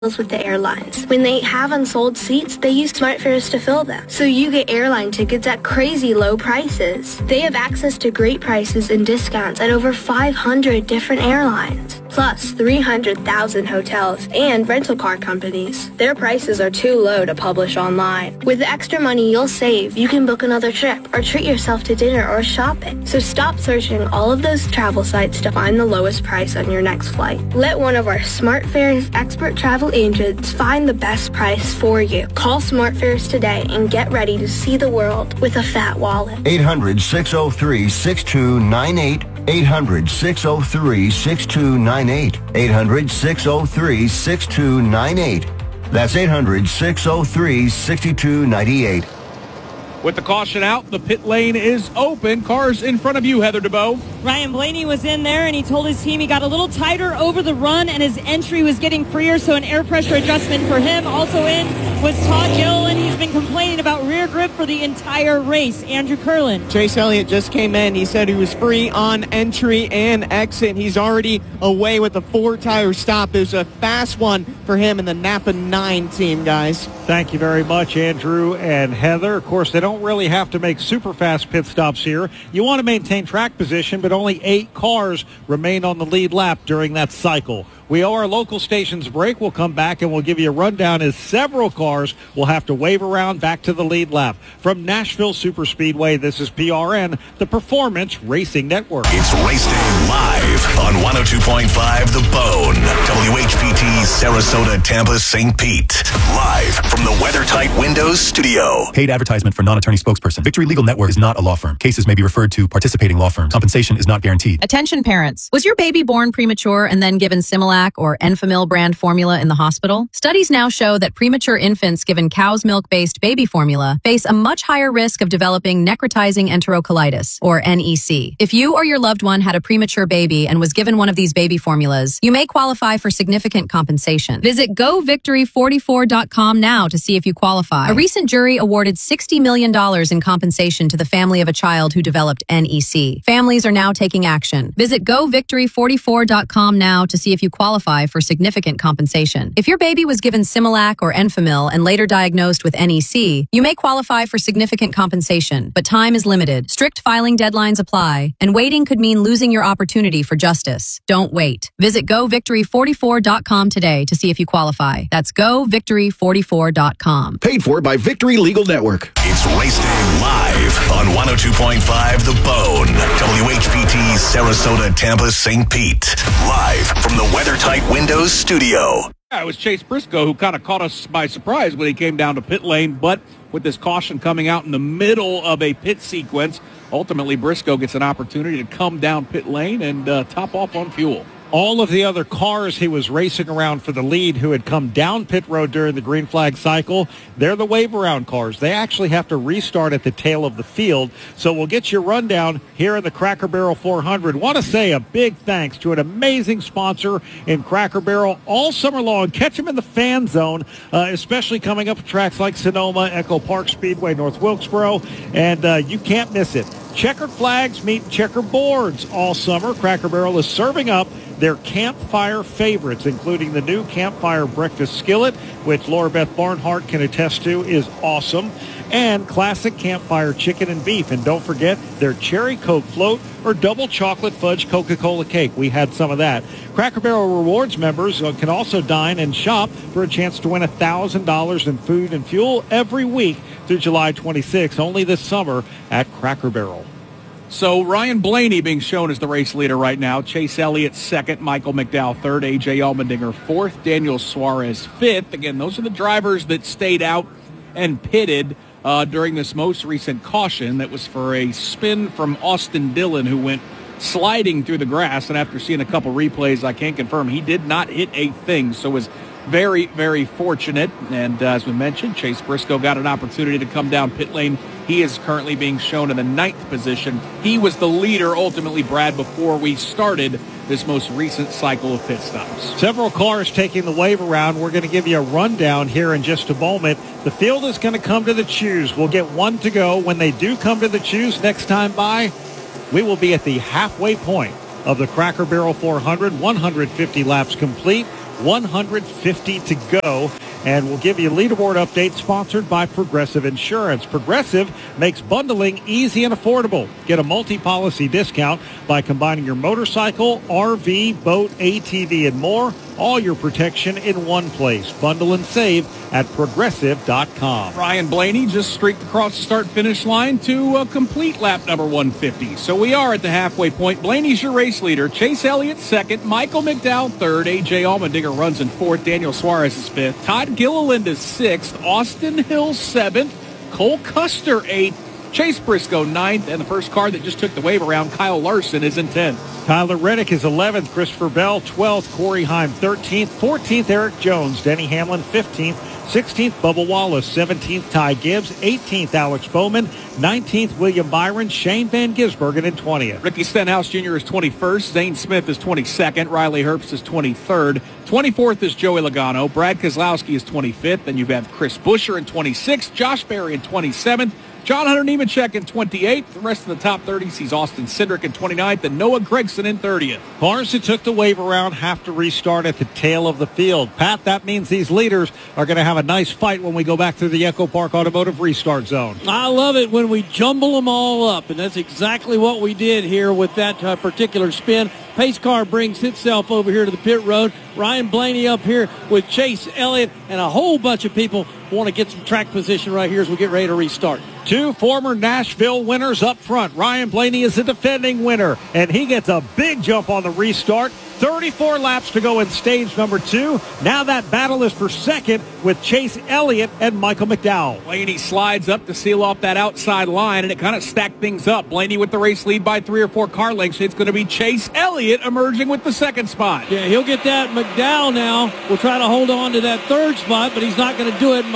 with the airlines. When they have unsold seats, they use SmartFares to fill them. So you get airline tickets at crazy low prices. They have access to great prices and discounts at over 500 different airlines. Plus 300,000 hotels and rental car companies. Their prices are too low to publish online. With the extra money you'll save, you can book another trip or treat yourself to dinner or shopping. So stop searching all of those travel sites to find the lowest price on your next flight. Let one of our SmartFares expert travel agents find the best price for you. Call SmartFares today and get ready to see the world with a fat wallet. 800-603-6298. 800-603-6298. 800-603-6298. That's 800-603-6298. With the caution out, the pit lane is open. Cars in front of you, Heather DeBoe. Ryan Blaney was in there, and he told his team he got a little tighter over the run, and his entry was getting freer, so an air pressure adjustment for him. Also in was Todd Gilliland. He's been complaining about rear grip for the entire race. Andrew Curlin. Chase Elliott just came in. He said he was free on entry and exit. He's already away with a 4-tire stop. There's a fast one for him in the Napa 9 team, guys. Thank you very much, Andrew and Heather. Of course, they don't really have to make super fast pit stops here. You want to maintain track position, but only 8 cars remain on the lead lap during that cycle. We owe our local stations a break. We'll come back and we'll give you a rundown as several cars will have to wave around back to the lead lap. From Nashville Superspeedway, this is PRN, the Performance Racing Network. It's Race Day live on 102.5 The Bone. WHPT, Sarasota, Tampa, St. Pete. Live from the WeatherTight Windows studio. Paid advertisement for non-attorney spokesperson. Victory Legal Network is not a law firm. Cases may be referred to participating law firms. Compensation is not guaranteed. Attention parents. Was your baby born premature and then given Similac or Enfamil brand formula in the hospital? Studies now show that premature infants given cow's milk-based baby formula face a much higher risk of developing necrotizing enterocolitis, or NEC. If you or your loved one had a premature baby and was given one of these baby formulas, you may qualify for significant compensation. Visit govictory44.com now to see if you qualify. A recent jury awarded $60 million in compensation to the family of a child who developed NEC. Families are now taking action. Visit govictory44.com now to see if you qualify for significant compensation. If your baby was given Similac or Enfamil and later diagnosed with NEC, you may qualify for significant compensation, but time is limited. Strict filing deadlines apply, and waiting could mean losing your opportunity for justice. Don't wait. Visit govictory44.com today to see if you qualify. That's govictory44.com. Paid for by Victory Legal Network. It's Race Day live on 102.5 The Bone. WHPT, Sarasota, Tampa, St. Pete. Live from the WeatherTight Windows studio. It was Chase Briscoe who kind of caught us by surprise when he came down to pit lane, but with this caution coming out in the middle of a pit sequence, ultimately Briscoe gets an opportunity to come down pit lane and top off on fuel. All of the other cars he was racing around for the lead who had come down pit road during the green flag cycle, they're the wave around cars. They actually have to restart at the tail of the field. So we'll get your rundown here in the Cracker Barrel 400. Want to say a big thanks to an amazing sponsor in Cracker Barrel all summer long. Catch them in the fan zone, especially coming up at tracks like Sonoma, Echo Park Speedway, North Wilkesboro, and you can't miss it. Checkered flags meet checkerboards all summer. Cracker Barrel is serving up their campfire favorites, including the new Campfire Breakfast Skillet, which Laura Beth Barnhart can attest to is awesome, and classic Campfire Chicken and Beef. And don't forget their Cherry Coke Float or Double Chocolate Fudge Coca-Cola Cake. We had some of that. Cracker Barrel Rewards members can also dine and shop for a chance to win $1,000 in food and fuel every week through July 26th, only this summer at Cracker Barrel. So Ryan Blaney being shown as the race leader right now. Chase Elliott second, Michael McDowell third, A.J. Allmendinger fourth, Daniel Suarez fifth. Again, those are the drivers that stayed out and pitted during this most recent caution. That was for a spin from Austin Dillon, who went sliding through the grass. And after seeing a couple replays, I can confirm he did not hit a thing. So was very, very fortunate. And as we mentioned, Chase Briscoe got an opportunity to come down pit lane. He is currently being shown in the 9th position. He was the leader, ultimately, Brad, before we started this most recent cycle of pit stops. Several cars taking the wave around. We're going to give you a rundown here in just a moment. The field is going to come to the choose. We'll get one to go. When they do come to the choose next time by, we will be at the halfway point of the Cracker Barrel 400, 150 laps complete. 150 to go. And we'll give you a leaderboard update sponsored by Progressive Insurance. Progressive makes bundling easy and affordable. Get a multi-policy discount by combining your motorcycle, RV, boat, ATV, and more. All your protection in one place. Bundle and save at Progressive.com. Ryan Blaney just streaked across the start-finish line to complete lap number 150. So we are at the halfway point. Blaney's your race leader. Chase Elliott second. Michael McDowell third. A.J. Allmendinger runs in fourth. Daniel Suarez is fifth. Todd Gilliland is sixth. Austin Hill seventh. Cole Custer eighth. Chase Briscoe ninth. And the first car that just took the wave around, Kyle Larson, is in 10th. Tyler Reddick is 11th. Christopher Bell 12th. Corey Heim 13th. 14th, Eric Jones. Denny Hamlin 15th. 16th, Bubba Wallace. 17th, Ty Gibbs. 18th, Alex Bowman. 19th, William Byron. Shane Van Gisbergen in 20th. Ricky Stenhouse Jr. is 21st. Zane Smith is 22nd. Riley Herbst is 23rd. 24th is Joey Logano. Brad Keselowski is 25th. Then you have Chris Buescher in 26th. Josh Berry in 27th. John Hunter Nemechek in 28th. The rest of the top 30 sees Austin Cindric in 29th and Noah Gragson in 30th. Cars that took the wave around have to restart at the tail of the field. Pat, that means these leaders are going to have a nice fight when we go back through the Echo Park Automotive Restart Zone. I love it when we jumble them all up, and that's exactly what we did here with that particular spin. Pace car brings itself over here to the pit road. Ryan Blaney up here with Chase Elliott, and a whole bunch of people want to get some track position right here as we get ready to restart. Two former Nashville winners up front. Ryan Blaney is the defending winner, and he gets a big jump on the restart. 34 laps to go in stage number 2. Now that battle is for second with Chase Elliott and Michael McDowell. Blaney slides up to seal off that outside line, and it kind of stacked things up. Blaney with the race lead by 3 or 4 car lengths. It's going to be Chase Elliott emerging with the second spot. Yeah, he'll get that. McDowell now will try to hold on to that third spot, but he's not going to do it.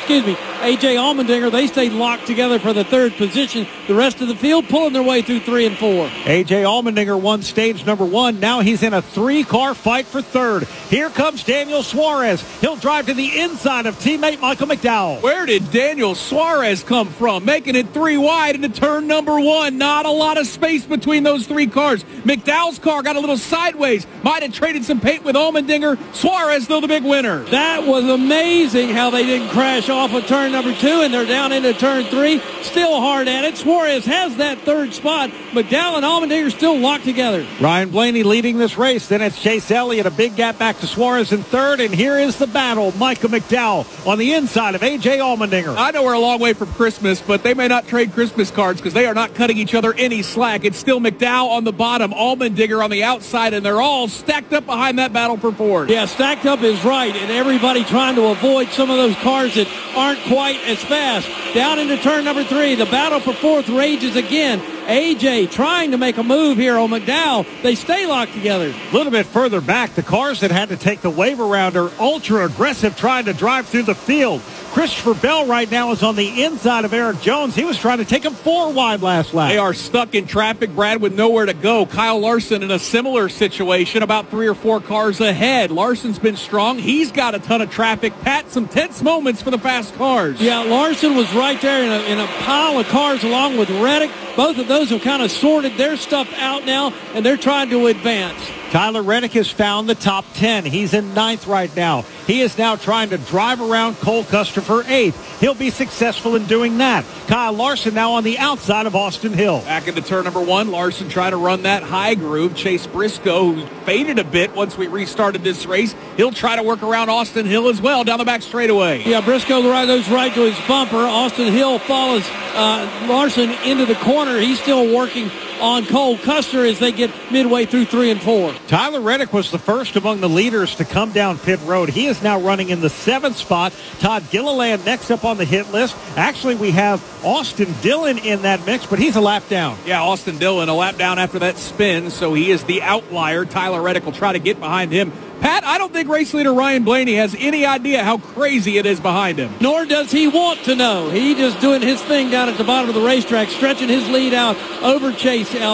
A.J. Allmendinger, they stayed locked together for the third position. The rest of the field pulling their way through 3 and 4. A.J. Allmendinger won stage number 1. Now he's in a 3-car fight for third. Here comes Daniel Suarez. He'll drive to the inside of teammate Michael McDowell. Where did Daniel Suarez come from? Making it 3 wide into turn number 1. Not a lot of space between those 3 cars. McDowell's car got a little sideways. Might have traded some paint with Allmendinger. Suarez, though, the big winner. That was amazing how they didn't crash off of turn number 2, and they're down into turn 3. Still hard at it. Suarez has that third spot. McDowell and Allmendinger still locked together. Ryan Blaney leading this race. Then it's Chase Elliott, a big gap back to Suarez in third. And here is the battle. Michael McDowell on the inside of A.J. Allmendinger. I know we're a long way from Christmas, but they may not trade Christmas cards because they are not cutting each other any slack. It's still McDowell on the bottom, Allmendinger on the outside, and they're all stacked up behind that battle for fourth. Yeah, stacked up is right, and everybody trying to avoid some of those cars that aren't quite as fast. Down into turn number 3, the battle for fourth rages again. A.J. trying to make a move here on McDowell. They stay locked together. A little bit further back, the cars that had to take the wave around are ultra aggressive trying to drive through the field. Christopher Bell right now is on the inside of Eric Jones. He was trying to take him 4 wide last lap. They are stuck in traffic, Brad, with nowhere to go. Kyle Larson in a similar situation, about 3 or 4 cars ahead. Larson's been strong. He's got a ton of traffic. Pat, some tense moments for the fast cars. Yeah, Larson was right there in a pile of cars along with Reddick. Both of those have kind of sorted their stuff out now, and they're trying to advance. Tyler Reddick has found the top 10. He's in 9th right now. He is now trying to drive around Cole Custer for 8th. He'll be successful in doing that. Kyle Larson now on the outside of Austin Hill. Back into turn number 1, Larson trying to run that high groove. Chase Briscoe, who faded a bit once we restarted this race, he'll try to work around Austin Hill as well down the back straightaway. Yeah, Briscoe goes right to his bumper. Austin Hill follows Larson into the corner. He's still working on Cole Custer as they get midway through 3 and 4. Tyler Reddick was the first among the leaders to come down pit road. He is now running in the 7th spot. Todd Gilliland next up on the hit list. Actually, we have Austin Dillon in that mix, but he's a lap down. Yeah, Austin Dillon a lap down after that spin, so he is the outlier. Tyler Reddick will try to get behind him. Pat, I don't think race leader Ryan Blaney has any idea how crazy it is behind him. Nor does he want to know. He just doing his thing down at the bottom of the racetrack, stretching his lead out over Chase Elliott.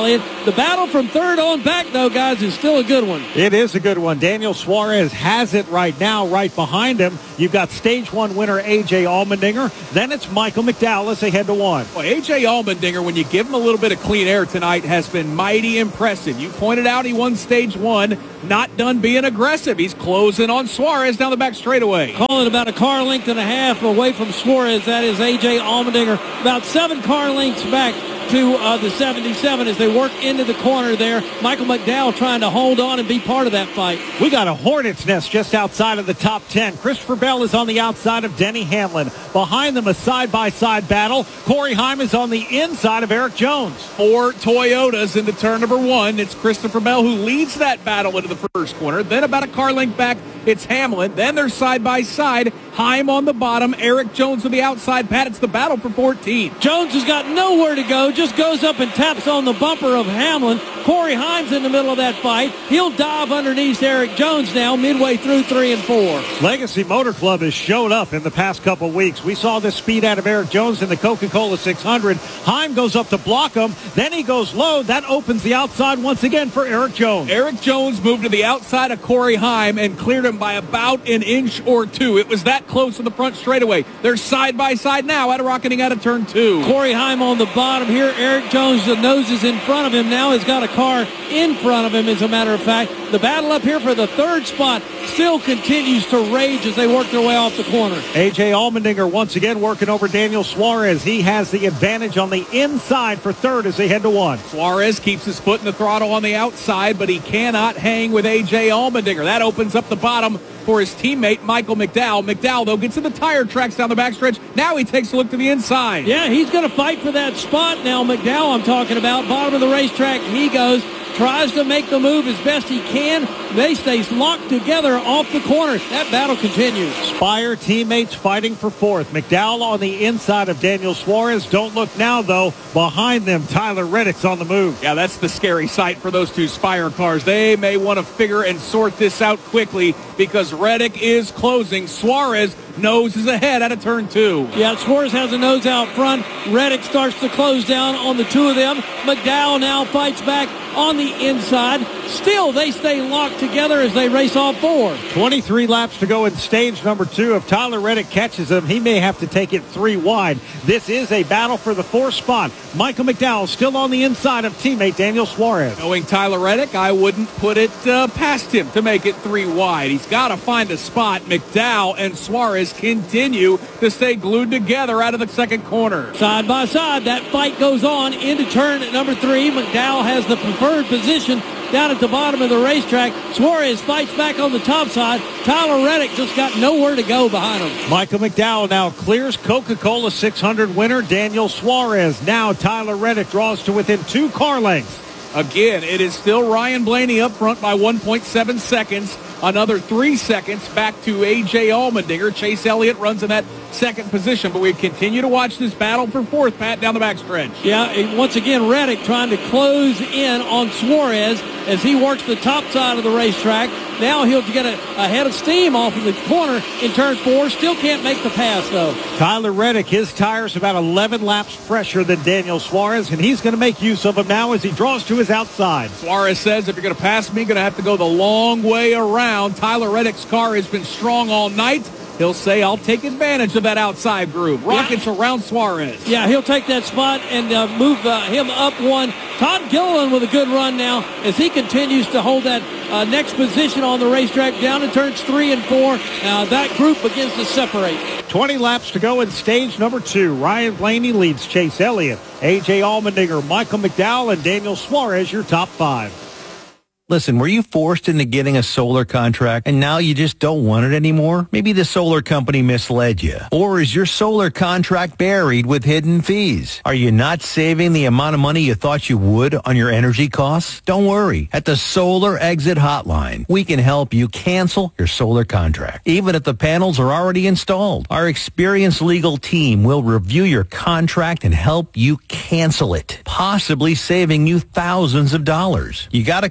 The battle from third on back, though, guys, is still a good one. It is a good one. Daniel Suarez has it right now. Right behind him, you've got stage 1 winner A.J. Allmendinger. Then it's Michael McDowell as they head to 1. Well, A.J. Allmendinger, when you give him a little bit of clean air tonight, has been mighty impressive. You pointed out he won stage 1, not done being aggressive. He's closing on Suarez down the back straightaway. Calling about a car length and a half away from Suarez. That is A.J. Allmendinger. About 7 car lengths back to the 77 as they work into the corner there. Michael McDowell trying to hold on and be part of that fight. We got a hornet's nest just outside of the top 10. Christopher Bell is on the outside of Denny Hamlin. Behind them, a side-by-side battle. Corey Heim is on the inside of Eric Jones. 4 Toyotas into turn number 1. It's Christopher Bell who leads that battle into the first corner. Then about a car length back, it's Hamlin. Then they're side-by-side. Heim on the bottom, Eric Jones on the outside. Pat, it's the battle for 14. Jones has got nowhere to go. Just goes up and taps on the bumper of Hamlin. Corey Heim's in the middle of that fight. He'll dive underneath Eric Jones now midway through 3 and 4. Legacy Motor Club has showed up in the past couple weeks. We saw this speed out of Eric Jones in the Coca-Cola 600. Heim goes up to block him. Then he goes low. That opens the outside once again for Eric Jones. Eric Jones moved to the outside of Corey Heim and cleared him by about an inch or 2. It was that close to the front straightaway. They're side by side now at rocketing out of turn 2. Corey Heim on the bottom here. Eric Jones, the nose is in front of him now. Has got a car in front of him, as a matter of fact. The battle up here for the third spot still continues to rage as they work their way off the corner. A.J. Allmendinger once again working over Daniel Suarez. He has the advantage on the inside for third as they head to 1. Suarez keeps his foot in the throttle on the outside, but he cannot hang with A.J. Allmendinger. That opens up the bottom for his teammate, Michael McDowell. McDowell, though, gets in the tire tracks down the backstretch. Now he takes a look to the inside. Yeah, he's going to fight for that spot now. McDowell, I'm talking about. Bottom of the racetrack, he goes. Tries to make the move as best he can. They stay locked together off the corner. That battle continues. Spire teammates fighting for fourth. McDowell on the inside of Daniel Suarez. Don't look now, though. Behind them, Tyler Reddick's on the move. Yeah, that's the scary sight for those 2 Spire cars. They may want to figure and sort this out quickly because Reddick is closing. Suarez nose is ahead out of turn 2. Yeah, Suarez has a nose out front. Reddick starts to close down on the 2 of them. McDowell now fights back on the inside. Still, they stay locked together as they race off 4. 23 laps to go in stage number 2. If Tyler Reddick catches him, he may have to take it 3 wide. This is a battle for the 4th spot. Michael McDowell still on the inside of teammate Daniel Suarez. Knowing Tyler Reddick, I wouldn't put it past him to make it 3 wide. He's got to find a spot. McDowell and Suarez continue to stay glued together out of the second corner. Side by side, that fight goes on into turn number 3. McDowell has the preferred position down at the bottom of the racetrack. Suarez fights back on the top side. Tyler Reddick just got nowhere to go behind him. Michael McDowell now clears Coca-Cola 600 winner Daniel Suarez. Now Tyler Reddick draws to within 2 car lengths. Again, it is still Ryan Blaney up front by 1.7 seconds. Another 3 seconds back to A.J. Allmendinger. Chase Elliott runs in that second position, but we continue to watch this battle for fourth, Pat, down the backstretch. Yeah, once again, Reddick trying to close in on Suarez as he works the top side of the racetrack. Now he'll get a head of steam off of the corner in turn 4. Still can't make the pass, though. Tyler Reddick, his tire's about 11 laps fresher than Daniel Suarez, and he's going to make use of him now as he draws to his outside. Suarez says, if you're going to pass me, you're going to have to go the long way around. Tyler Reddick's car has been strong all night. He'll say, I'll take advantage of that outside groove. Rockets around Suarez. Yeah, he'll take that spot and move him up 1. Todd Gilliland with a good run now as he continues to hold that next position on the racetrack down in turns 3 and 4. That group begins to separate. 20 laps to go in stage number 2. Ryan Blaney leads Chase Elliott, A.J. Allmendinger, Michael McDowell, and Daniel Suarez, your top 5. Listen, were you forced into getting a solar contract and now you just don't want it anymore? Maybe the solar company misled you. Or is your solar contract buried with hidden fees? Are you not saving the amount of money you thought you would on your energy costs? Don't worry. At the Solar Exit Hotline, we can help you cancel your solar contract, even if the panels are already installed. Our experienced legal team will review your contract and help you cancel it, possibly saving you thousands of dollars. You got to call right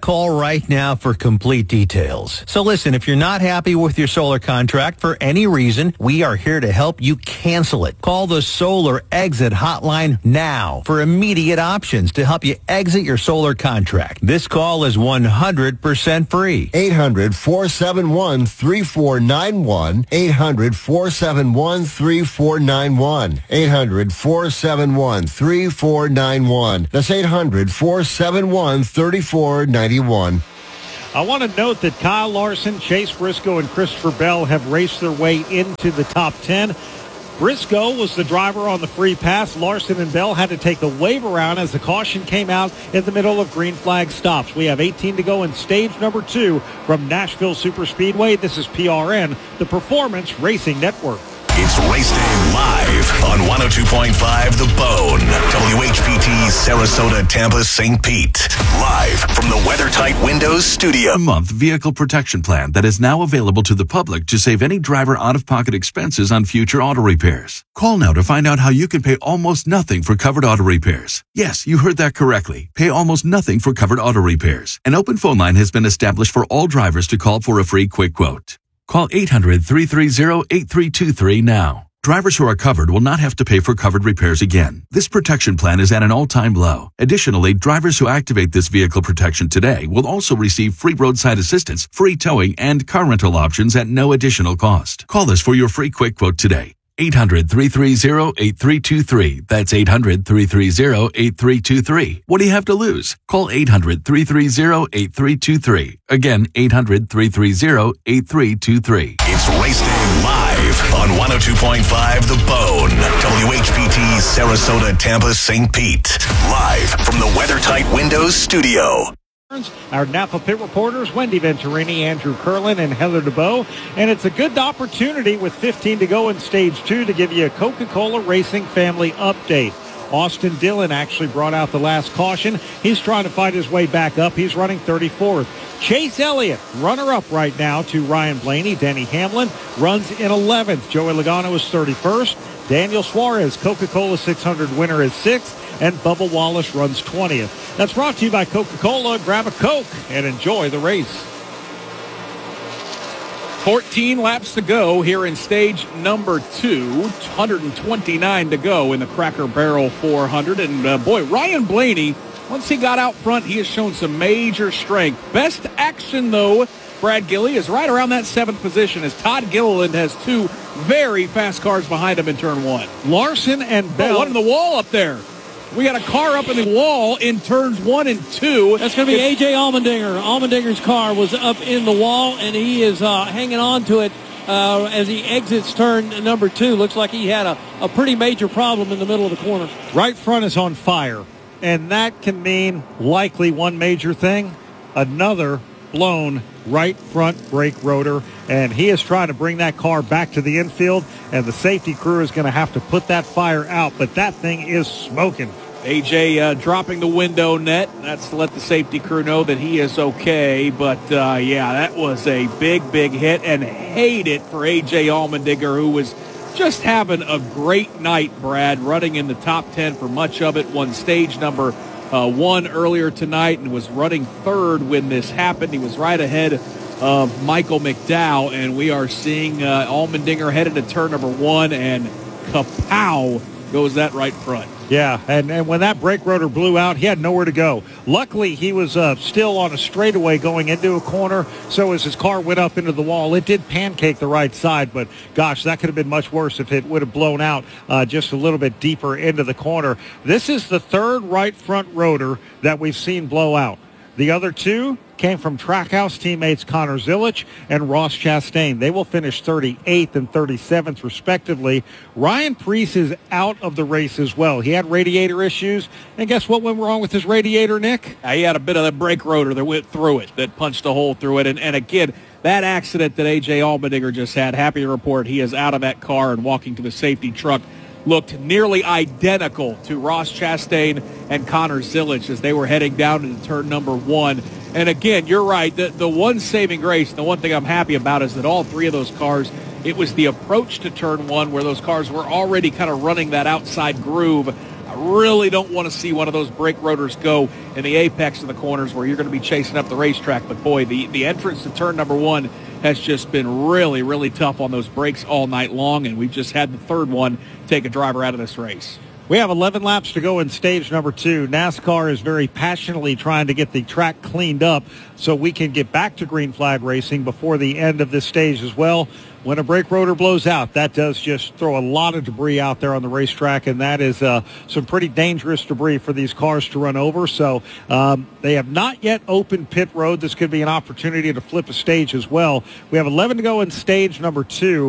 right now for complete details. So listen, if you're not happy with your solar contract for any reason, we are here to help you cancel it. Call the Solar Exit Hotline now for immediate options to help you exit your solar contract. This call is 100% free. 800-471-3491. 800-471-3491. 800-471-3491. That's 800-471-3491. I want to note that Kyle Larson, Chase Briscoe, and Christopher Bell have raced their way into the top 10. Briscoe was the driver on the free pass. Larson and Bell had to take the wave around as the caution came out in the middle of green flag stops. We have 18 to go in stage number 2 from Nashville Superspeedway. This is PRN, the Performance Racing Network. It's Race Day live on 102.5 The Bone. WHPT, Sarasota, Tampa, St. Pete. Live from the WeatherTight Windows studio. A month vehicle protection plan that is now available to the public to save any driver out-of-pocket expenses on future auto repairs. Call now to find out how you can pay almost nothing for covered auto repairs. Yes, you heard that correctly. Pay almost nothing for covered auto repairs. An open phone line has been established for all drivers to call for a free quick quote. Call 800-330-8323 now. Drivers who are covered will not have to pay for covered repairs again. This protection plan is at an all-time low. Additionally, drivers who activate this vehicle protection today will also receive free roadside assistance, free towing, and car rental options at no additional cost. Call us for your free quick quote today. 800-330-8323. That's 800-330-8323. What do you have to lose? Call 800-330-8323. Again, 800-330-8323. It's Race Day live on 102.5 The Bone. WHPT, Sarasota, Tampa, St. Pete. Live from the WeatherTight Windows studio. Our Napa pit reporters, Wendy Venturini, Andrew Curlin, and Heather DeBow. And it's a good opportunity with 15 to go in stage 2 to give you a Coca-Cola Racing family update. Austin Dillon actually brought out the last caution. He's trying to fight his way back up. He's running 34th. Chase Elliott, runner-up right now to Ryan Blaney. Denny Hamlin runs in 11th. Joey Logano is 31st. Daniel Suarez, Coca-Cola 600 winner, is 6th. And Bubba Wallace runs 20th. That's brought to you by Coca-Cola. Grab a Coke and enjoy the race. 14 laps to go here in stage number 2. 129 to go in the Cracker Barrel 400. And boy, Ryan Blaney, once he got out front, he has shown some major strength. Best action, though, Brad Gilly, is right around that 7th position as Todd Gilliland has 2 very fast cars behind him in turn 1. Larson and Bell. One in the wall up there. We got a car up in the wall in turns 1 and 2. That's going to be A.J. Allmendinger. Allmendinger's car was up in the wall, and he is hanging on to it as he exits turn number 2. Looks like he had a pretty major problem in the middle of the corner. Right front is on fire, and that can mean likely one major thing, another blown right front brake rotor, and he is trying to bring that car back to the infield, and the safety crew is going to have to put that fire out, but that thing is smoking. AJ dropping the window net. That's to let the safety crew know that he is okay. But, yeah, that was a big hit, and hate it for AJ Allmendinger, who was just having a great night, Brad, running in the top 10 for much of it. Won stage number 1 earlier tonight and was running 3rd when this happened. He was right ahead of Michael McDowell, and we are seeing Allmendinger headed to turn number 1, and kapow goes that right front. Yeah, and when that brake rotor blew out, he had nowhere to go. Luckily, he was still on a straightaway going into a corner, so as his car went up into the wall, it did pancake the right side, but gosh, that could have been much worse if it would have blown out just a little bit deeper into the corner. This is the 3rd right front rotor that we've seen blow out. The other 2 came from Trackhouse teammates Connor Zilich and Ross Chastain. They will finish 38th and 37th, respectively. Ryan Preece is out of the race as well. He had radiator issues. And guess what went wrong with his radiator, Nick? He had a bit of that brake rotor that went through it, that punched a hole through it. And again, that accident that A.J. Allmendinger just had, happy to report he is out of that car and walking to the safety truck. Looked nearly identical to Ross Chastain and Connor Zilich as they were heading down into turn number 1. And again, you're right. The one saving grace, the one thing I'm happy about is that all 3 of those cars, it was the approach to turn 1 where those cars were already kind of running that outside groove. really don't want to see one of those brake rotors go in the apex of the corners where you're going to be chasing up the racetrack. But, boy, the entrance to turn number 1 has just been really, really tough on those brakes all night long, and we've just had the third one take a driver out of this race. We have 11 laps to go in stage number 2. NASCAR is very passionately trying to get the track cleaned up so we can get back to green flag racing before the end of this stage as well. When a brake rotor blows out, that does just throw a lot of debris out there on the racetrack, and that is some pretty dangerous debris for these cars to run over. So they have not yet opened pit road. This could be an opportunity to flip a stage as well. We have 11 to go in stage number 2,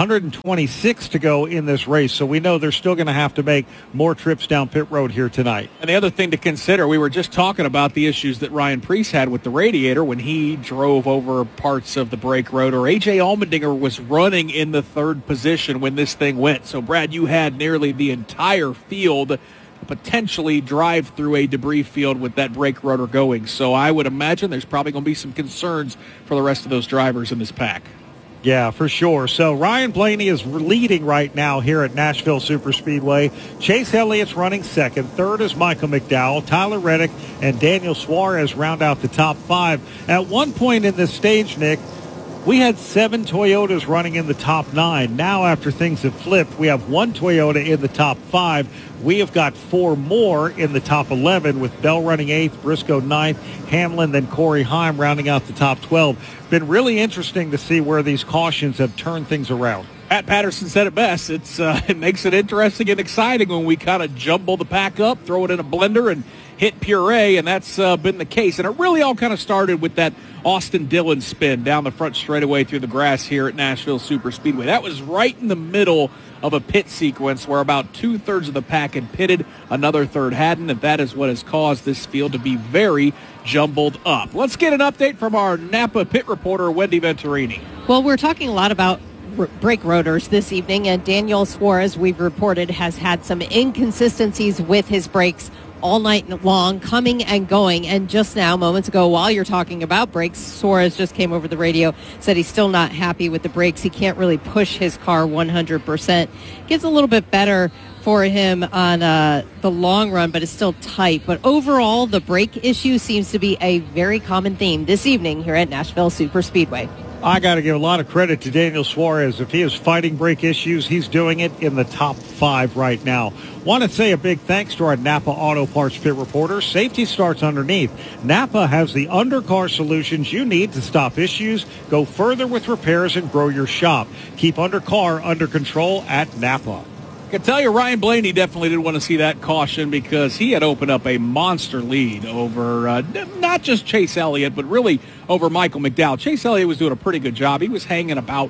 126 to go in this race. So we know they're still going to have to make more trips down pit road here tonight. And the other thing to consider, we were just talking about the issues that Ryan Preece had with the radiator when he drove over parts of the brake rotor. A.J. Allmendinger was running in the third position when this thing went. So, Brad, you had nearly the entire field potentially drive through a debris field with that brake rotor going. So I would imagine there's probably going to be some concerns for the rest of those drivers in this pack. Yeah, for sure. So Ryan Blaney is leading right now here at Nashville Superspeedway. Chase Elliott's running second. Third is Michael McDowell. Tyler Reddick and Daniel Suarez round out the top 5. At one point in this stage, Nick, we had 7 Toyotas running in the top 9. Now, after things have flipped, we have 1 Toyota in the top 5. We have got 4 more in the top 11, with Bell running 8th, Briscoe 9th, Hamlin, then Corey Heim rounding out the top 12. Been really interesting to see where these cautions have turned things around. Pat Patterson said it best. It makes it interesting and exciting when we kind of jumble the pack up, throw it in a blender, and hit puree, and that's been the case. And it really all kind of started with that Austin Dillon spin down the front straightaway through the grass here at Nashville Superspeedway. That was right in the middle of a pit sequence where about 2/3 of the pack had pitted, another third hadn't, and that is what has caused this field to be very jumbled up. Let's get an update from our Napa pit reporter, Wendy Venturini. Well, we're talking a lot about brake rotors this evening, and Daniel Suarez, we've reported, has had some inconsistencies with his brakes all night long, coming and going. And just now, moments ago, while you're talking about brakes, Suarez just came over the radio, said he's still not happy with the brakes. He can't really push his car 100%. Gets a little bit better for him on the long run, but it's still tight. But overall, the brake issue seems to be a very common theme this evening here at Nashville Superspeedway. I got to give a lot of credit to Daniel Suarez. If he is fighting brake issues, he's doing it in the top 5 right now. Want to say a big thanks to our Napa Auto Parts pit reporter. Safety starts underneath. Napa has the undercar solutions you need to stop issues, go further with repairs, and grow your shop. Keep undercar under control at Napa. I can tell you Ryan Blaney definitely didn't want to see that caution, because he had opened up a monster lead over not just Chase Elliott, but really over Michael McDowell. Chase Elliott was doing a pretty good job. He was hanging about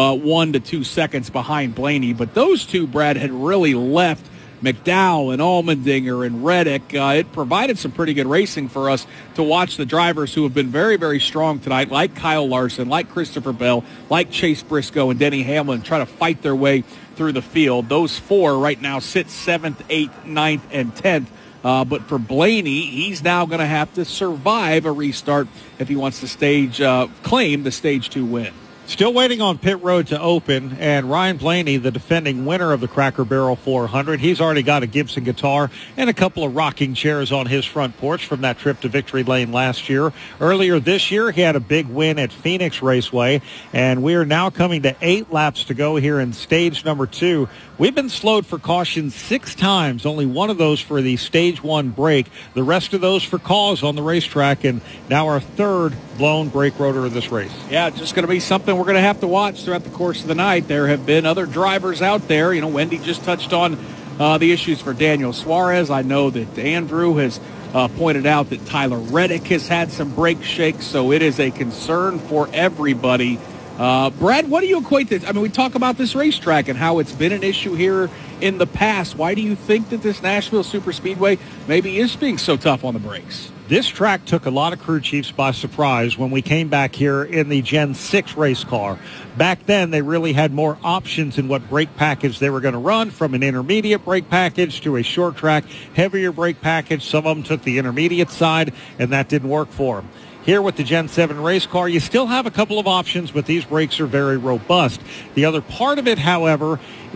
1 to 2 seconds behind Blaney, but those two, Brad, had really left McDowell and Allmendinger and Reddick. It provided some pretty good racing for us to watch the drivers who have been very, very strong tonight, like Kyle Larson, like Christopher Bell, like Chase Briscoe and Denny Hamlin, try to fight their way through the field. Those 4 right now sit 7th, 8th, 9th, and 10th. But for Blaney, he's now going to have to survive a restart if he wants to claim the Stage 2 win. Still waiting on pit road to open, and Ryan Blaney, the defending winner of the Cracker Barrel 400, he's already got a Gibson guitar and a couple of rocking chairs on his front porch from that trip to Victory Lane last year. Earlier this year, he had a big win at Phoenix Raceway, and we are now coming to 8 laps to go here in stage number 2. We've been slowed for caution 6 times, only one of those for the stage 1 break. The rest of those for cause on the racetrack, and now our 3rd blown brake rotor of this race. Yeah, it's just going to be something we're going to have to watch throughout the course of the night. There have been other drivers out there. You know, Wendy just touched on the issues for Daniel Suarez. I know that Andrew has pointed out that Tyler Reddick has had some brake shakes, so it is a concern for everybody. Brad, what do you equate this? I mean, we talk about this racetrack and how it's been an issue here in the past. Why do you think that this Nashville Superspeedway maybe is being so tough on the brakes? This track took a lot of crew chiefs by surprise when we came back here in the Gen 6 race car. Back then, they really had more options in what brake package they were going to run, from an intermediate brake package to a short track, heavier brake package. Some of them took the intermediate side, and that didn't work for them. Here with the Gen 7 race car, you still have a couple of options, but these brakes are very robust. The other part of it, however,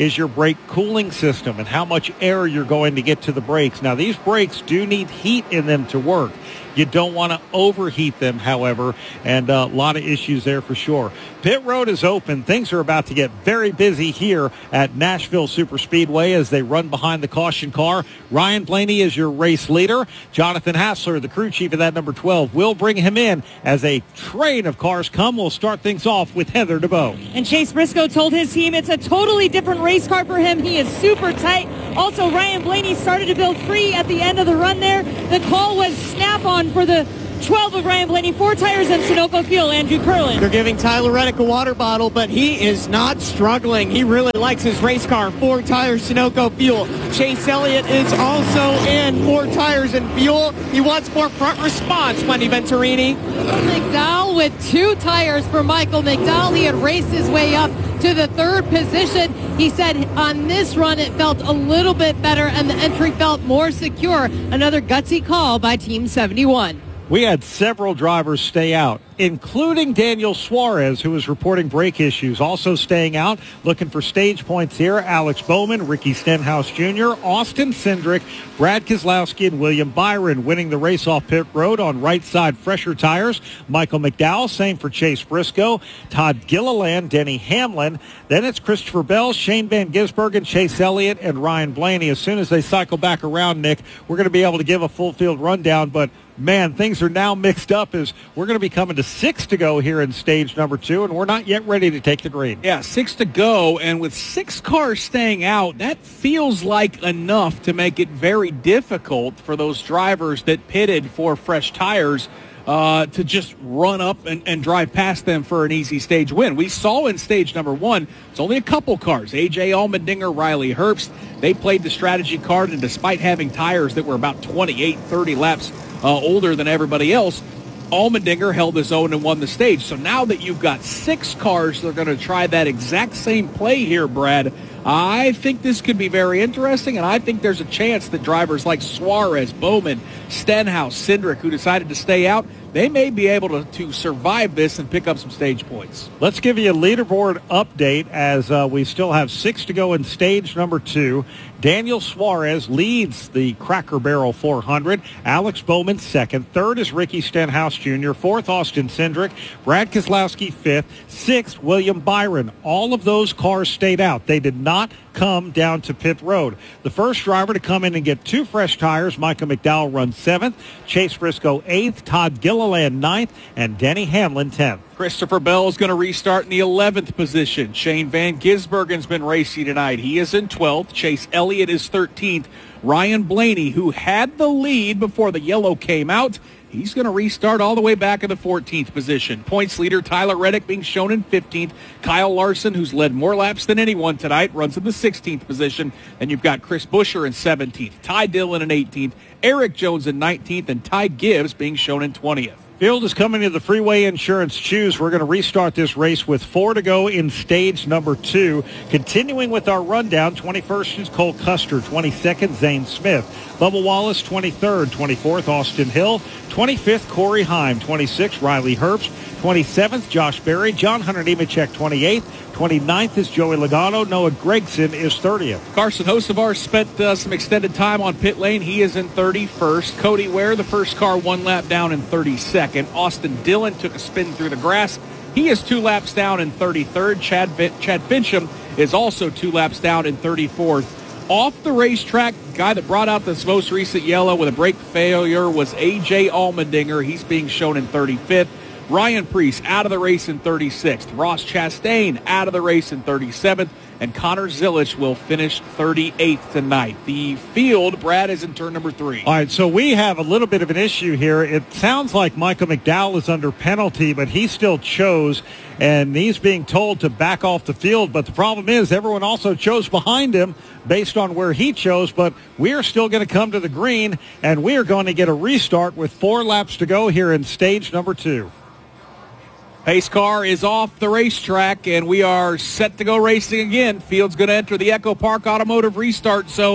is your brake cooling system and how much air you're going to get to the brakes. Now, these brakes do need heat in them to work. You don't want to overheat them, however, and a lot of issues there for sure. Pit road is open. Things are about to get very busy here at Nashville Superspeedway as they run behind the caution car. Ryan Blaney is your race leader. Jonathan Hassler, the crew chief of that number 12, will bring him in as a train of cars come. We'll start things off with Heather DeBow. And Chase Briscoe told his team it's a totally different race car for him. He is super tight. Also, Ryan Blaney started to build free at the end of the run there. The call was snap-on for the 12 of Ryan Blaney, 4 tires and Sunoco fuel. Andrew Curlin. They're giving Tyler Reddick a water bottle, but he is not struggling. He really likes his race car. 4 tires, Sunoco fuel. Chase Elliott is also in 4 tires and fuel. He wants more front response, Wendy Venturini. McDowell with 2 tires for Michael McDowell. He had raced his way up to the 3rd position. He said on this run it felt a little bit better and the entry felt more secure. Another gutsy call by Team 71. We had several drivers stay out, including Daniel Suarez, who was reporting brake issues. Also staying out, looking for stage points here, Alex Bowman, Ricky Stenhouse Jr., Austin Cindric, Brad Keselowski, and William Byron winning the race off pit road on right side fresher tires. Michael McDowell, same for Chase Briscoe, Todd Gilliland, Denny Hamlin. Then it's Christopher Bell, Shane Van Gisbergen, Chase Elliott, and Ryan Blaney. As soon as they cycle back around, Nick, we're going to be able to give a full field rundown, but man, things are now mixed up as we're going to be coming to 6 to go here in stage number 2, and we're not yet ready to take the green. Yeah, 6 to go, and with 6 cars staying out, that feels like enough to make it very difficult for those drivers that pitted for fresh tires to just run up and drive past them for an easy stage win. We saw in stage number 1, it's only a couple cars. A.J. Allmendinger, Riley Herbst, they played the strategy card, and despite having tires that were about 28, 30 laps older than everybody else, Allmendinger held his own and won the stage. So now that you've got 6 cars that are going to try that exact same play here, Brad, I think this could be very interesting, and I think there's a chance that drivers like Suarez, Bowman, Stenhouse, Cindric, who decided to stay out, they may be able to survive this and pick up some stage points. Let's give you a leaderboard update as we still have 6 to go in stage number 2. Daniel Suarez leads the Cracker Barrel 400. Alex Bowman second. Third is Ricky Stenhouse Jr. Fourth, Austin Cindric. Brad Keselowski fifth. Sixth, William Byron. All of those cars stayed out. They did not come down to pit road. The first driver to come in and get 2 fresh tires, Michael McDowell, runs 7th. Chase Briscoe 8th. Todd Gilliland 9th. And Denny Hamlin 10th. Christopher Bell is going to restart in the 11th position. Shane Van Gisbergen's been racing tonight. He is in 12th. Chase Elliott is 13th. Ryan Blaney, who had the lead before the yellow came out, he's going to restart all the way back in the 14th position. Points leader Tyler Reddick being shown in 15th. Kyle Larson, who's led more laps than anyone tonight, runs in the 16th position. And you've got Chris Buescher in 17th. Ty Dillon in 18th. Eric Jones in 19th. And Ty Gibbs being shown in 20th. Field is coming to the Freeway Insurance Choose. We're going to restart this race with 4 to go in stage number 2. Continuing with our rundown, 21st is Cole Custer, 22nd, Zane Smith. Bubba Wallace, 23rd, 24th, Austin Hill, 25th, Corey Heim, 26th, Riley Herbst, 27th, Josh Berry, John Hunter Nemechek, 28th, 29th is Joey Logano, Noah Gragson is 30th. Carson Hocevar spent some extended time on pit lane. He is in 31st. Cody Ware, the first car, 1 lap down in 32nd. Austin Dillon took a spin through the grass. He is 2 laps down in 33rd. Chad Fincham is also 2 laps down in 34th. Off the racetrack, guy that brought out this most recent yellow with a brake failure was A.J. Allmendinger. He's being shown in 35th. Ryan Preece out of the race in 36th. Ross Chastain out of the race in 37th. And Connor Zilich will finish 38th tonight. The field, Brad, is in turn number 3. All right, so we have a little bit of an issue here. It sounds like Michael McDowell is under penalty, but he still chose, and he's being told to back off the field. But the problem is everyone also chose behind him based on where he chose, but we are still going to come to the green, and we are going to get a restart with 4 laps to go here in stage number 2. Pace car is off the racetrack, and we are set to go racing again. Field's going to enter the Echo Park Automotive Restart Zone.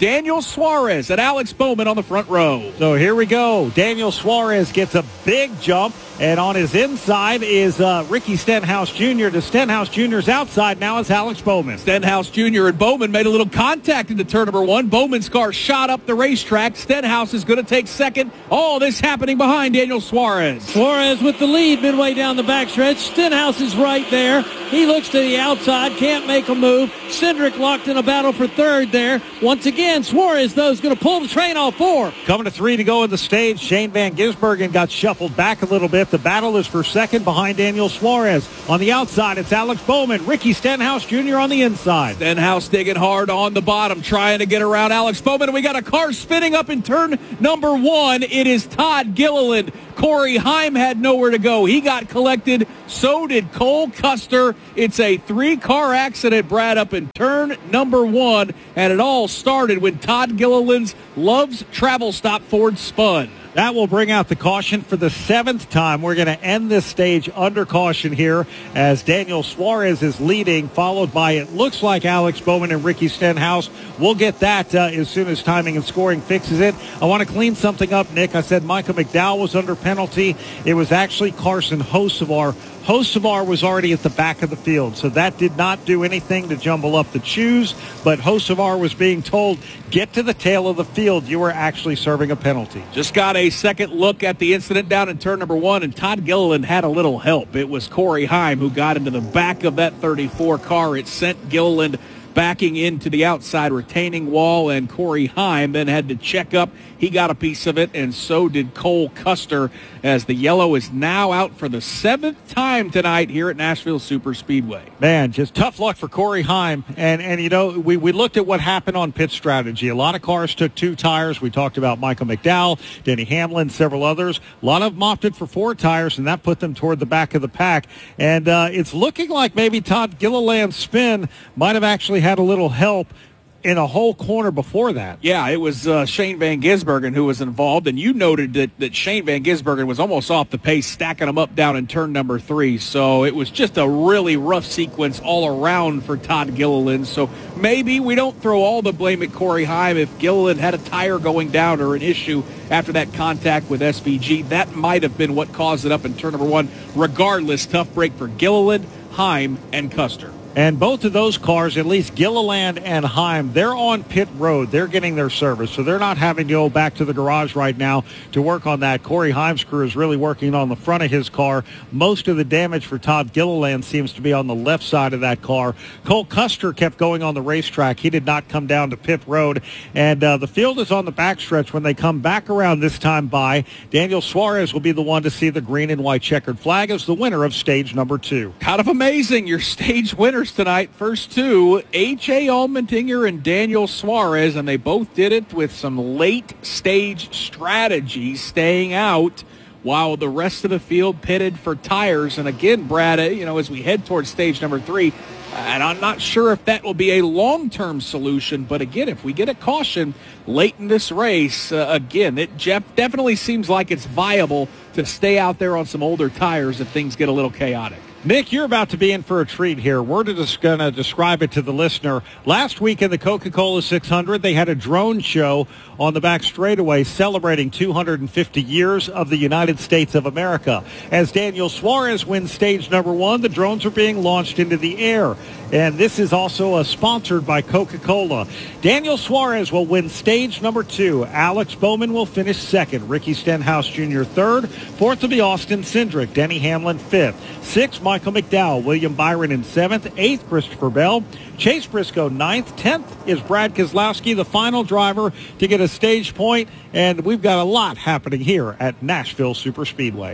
Daniel Suarez and Alex Bowman on the front row. So here we go. Daniel Suarez gets a big jump, and on his inside is Ricky Stenhouse Jr. To Stenhouse Jr.'s outside now is Alex Bowman. Stenhouse Jr. and Bowman made a little contact into turn number 1. Bowman's car shot up the racetrack. Stenhouse is going to take second. All this happening behind Daniel Suarez. Suarez with the lead midway down the backstretch. Stenhouse is right there. He looks to the outside, can't make a move. Cindric locked in a battle for third there. Once again, Suarez, though, is going to pull the train off 4. Coming to 3 to go in the stage. Shane Van Gisbergen got shuffled back a little bit. The battle is for second behind Daniel Suarez. On the outside, it's Alex Bowman. Ricky Stenhouse Jr. on the inside. Stenhouse digging hard on the bottom, trying to get around Alex Bowman. And we got a car spinning up in turn number 1. It is Todd Gilliland. Corey Heim had nowhere to go. He got collected. So did Cole Custer. It's a 3-car accident, Brad, up in turn number 1. And it all started when Todd Gilliland's Love's Travel Stop Ford spun. That will bring out the caution for the 7th time. We're going to end this stage under caution here as Daniel Suarez is leading, followed by, it looks like, Alex Bowman and Ricky Stenhouse. We'll get that as soon as timing and scoring fixes it. I want to clean something up, Nick. I said Michael McDowell was under penalty. It was actually Carson Hocevar. Hocevar was already at the back of the field, so that did not do anything to jumble up the chews, but Hocevar was being told, get to the tail of the field. You were actually serving a penalty. Just got a second look at the incident down in turn number 1, and Todd Gilliland had a little help. It was Corey Heim who got into the back of that 34 car. It sent Gilliland backing into the outside retaining wall, and Corey Heim then had to check up. He got a piece of it, and so did Cole Custer, as the yellow is now out for the 7th time tonight here at Nashville Superspeedway. Man, just tough luck for Corey Heim. And you know, we looked at what happened on pit strategy. A lot of cars took 2 tires. We talked about Michael McDowell, Denny Hamlin, several others. A lot of them opted for 4 tires, and that put them toward the back of the pack. And it's looking like maybe Todd Gilliland's spin might have actually had a little help in a whole corner before that. Yeah, it was Shane Van Gisbergen who was involved, and you noted that Shane Van Gisbergen was almost off the pace, stacking them up down in turn number 3. So it was just a really rough sequence all around for Todd Gilliland. So maybe we don't throw all the blame at Corey Heim. If Gilliland had a tire going down or an issue after that contact with SVG, that might have been what caused it up in turn number 1. Regardless, tough break for Gilliland, Heim, and Custer. And both of those cars, at least Gilliland and Heim, they're on pit road. They're getting their service, so they're not having to go back to the garage right now to work on that. Corey Heim's crew is really working on the front of his car. Most of the damage for Todd Gilliland seems to be on the left side of that car. Cole Custer kept going on the racetrack. He did not come down to pit road. And the field is on the backstretch. When they come back around this time by, Daniel Suarez will be the one to see the green and white checkered flag as the winner of stage number 2. Kind of amazing, your stage winners tonight. First 2, A.J. Allmendinger and Daniel Suarez, and they both did it with some late stage strategy, staying out while the rest of the field pitted for tires. And again, Brad, as we head towards stage number 3, and I'm not sure if that will be a long-term solution, but again, if we get a caution late in this race, again, it definitely seems like it's viable to stay out there on some older tires if things get a little chaotic. Nick, you're about to be in for a treat here. We're just going to describe it to the listener. Last week in the Coca-Cola 600, they had a drone show on the back straightaway celebrating 250 years of the United States of America. As Daniel Suarez wins stage number 1, the drones are being launched into the air. And this is also sponsored by Coca-Cola. Daniel Suarez will win stage number 2. Alex Bowman will finish 2nd. Ricky Stenhouse Jr. 3rd. 4th will be Austin Cindric. Denny Hamlin 5th. 6th, Michael McDowell. William Byron in 7th. 8th, Christopher Bell. Chase Briscoe 9th. 10th is Brad Keselowski, the final driver to get a stage point. And we've got a lot happening here at Nashville Superspeedway.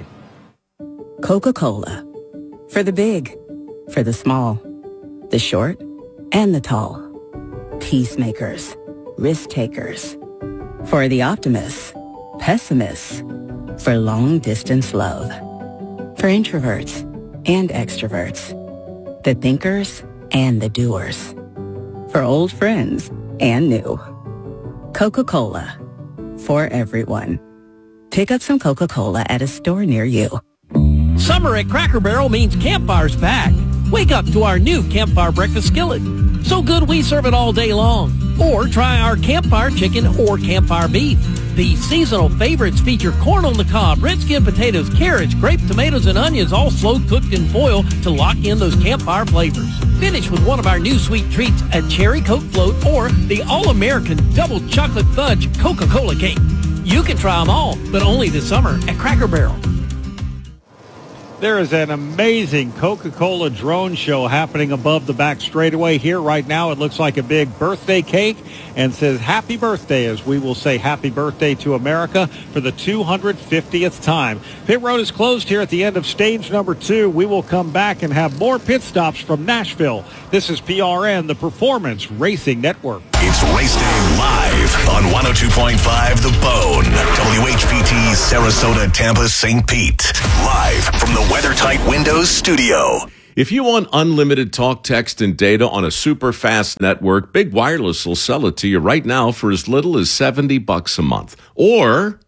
Coca-Cola. For the big, for the small, the short, and the tall. Peacemakers, risk takers. For the optimists, pessimists. For long-distance love. For introverts and extroverts. The thinkers and the doers. For old friends and new. Coca-Cola. For everyone. Pick up some Coca-Cola at a store near you. Summer at Cracker Barrel means Campfire's back. Wake up to our new Campfire breakfast skillet. So good we serve it all day long. Or try our campfire chicken or campfire beef. These seasonal favorites feature corn on the cob, red skin potatoes, carrots, grape tomatoes, and onions, all slow cooked in foil to lock in those campfire flavors. Finish with one of our new sweet treats, a cherry Coke float or the all-American double chocolate fudge Coca-Cola cake. You can try them all, but only this summer at Cracker Barrel. There is an amazing Coca-Cola drone show happening above the back straightaway here right now. It looks like a big birthday cake and says happy birthday, as we will say happy birthday to America for the 250th time. Pit road is closed here at the end of stage number 2. We will come back and have more pit stops from Nashville. This is PRN, the Performance Racing Network. It's Race Day live on 102.5 The Bone, WHPT, Sarasota, Tampa, St. Pete. Live from the WeatherTight Windows studio. If you want unlimited talk, text, and data on a super fast network, Big Wireless will sell it to you right now for as little as $70 a month. Or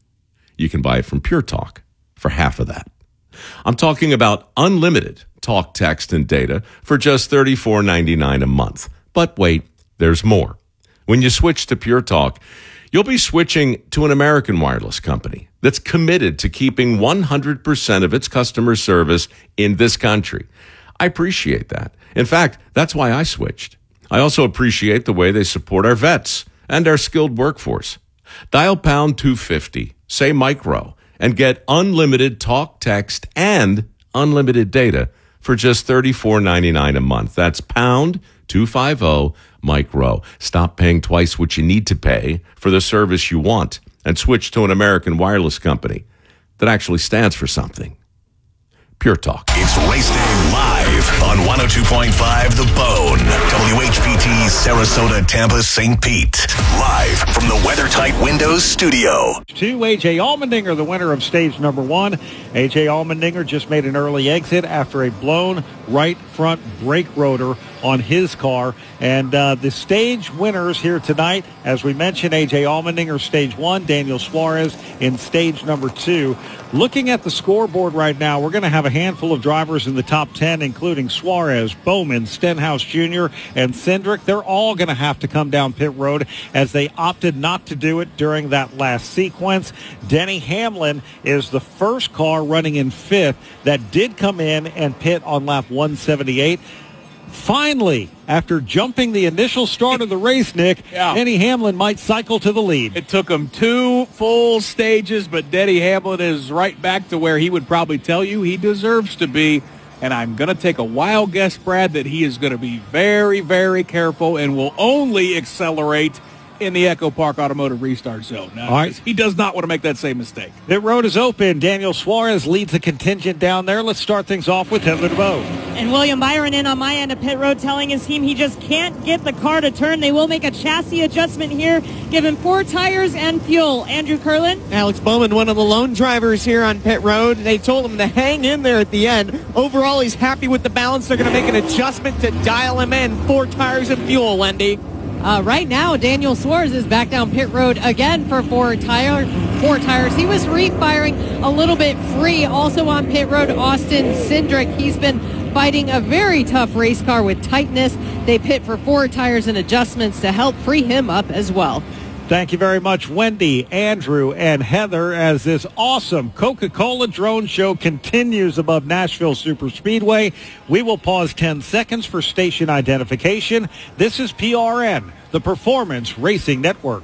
you can buy it from Pure Talk for half of that. I'm talking about unlimited talk, text, and data for just $34.99 a month. But wait, there's more. When you switch to Pure Talk, you'll be switching to an American wireless company that's committed to keeping 100% of its customer service in this country. I appreciate that. In fact, that's why I switched. I also appreciate the way they support our vets and our skilled workforce. Dial pound 250, say micro, and get unlimited talk, text, and unlimited data for just $34.99 a month. That's pound 250 micro. Stop paying twice what you need to pay for the service you want and switch to an American wireless company that actually stands for something. Pure Talk. It's Race Day live on 102.5 The Bone, WHPT, Sarasota, Tampa, St. Pete. Live from the WeatherTight Windows studio. 2, A.J. Allmendinger, the winner of stage number 1. A.J. Allmendinger just made an early exit after a blown right front brake rotor on his car. And the stage winners here tonight, as we mentioned, A.J. Allmendinger, stage 1, Daniel Suarez in stage number 2. Looking at the scoreboard right now, we're going to have a handful of drivers in the top 10, including Suarez, Bowman, Stenhouse Jr., and Cindric. They're all going to have to come down pit road as they opted not to do it during that last sequence. Denny Hamlin is the first car running in 5th that did come in and pit on lap 178. Finally, after jumping the initial start of the race, Nick, Denny Hamlin might cycle to the lead. It took him 2 full stages, but Denny Hamlin is right back to where he would probably tell you he deserves to be. And I'm going to take a wild guess, Brad, that he is going to be very, very careful and will only accelerate in the Echo Park Automotive Restart Zone. Now, all right. He does not want to make that same mistake. The road is open. Daniel Suarez leads the contingent down there. Let's start things off with Heather DeBow. And William Byron in on my end of pit road telling his team he just can't get the car to turn. They will make a chassis adjustment here, give him 4 tires and fuel. Andrew Curlin. Alex Bowman, one of the lone drivers here on pit road. They told him to hang in there at the end. Overall, he's happy with the balance. They're going to make an adjustment to dial him in. 4 tires and fuel, Wendy. Right now, Daniel Suarez is back down pit road again for 4 tires. He was refiring a little bit free. Also on pit road, Austin Cindric. He's been fighting a very tough race car with tightness. They pit for 4 tires and adjustments to help free him up as well. Thank you very much, Wendy, Andrew, and Heather, as this awesome Coca-Cola drone show continues above Nashville Superspeedway. We will pause 10 seconds for station identification. This is PRN, the Performance Racing Network.